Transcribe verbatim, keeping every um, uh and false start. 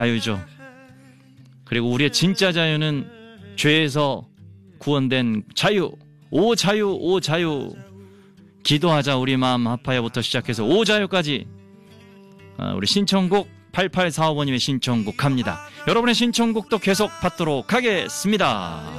자유죠. 그리고 우리의 진짜 자유는 죄에서 구원된 자유. 오 자유, 오 자유. 기도하자 우리 마음 아파요부터 시작해서 오 자유까지. 우리 신청곡 팔팔사오 번님의 신청곡 갑니다. 여러분의 신청곡도 계속 받도록 하겠습니다.